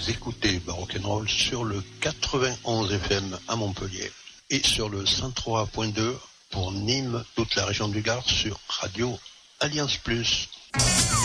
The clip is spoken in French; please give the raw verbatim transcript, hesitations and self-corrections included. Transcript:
écoutez Barock'n'Roll sur le quatre-vingt-onze F M à Montpellier et sur le cent trois point deux pour Nîmes, toute la région du Gard sur Radio Alliance Plus.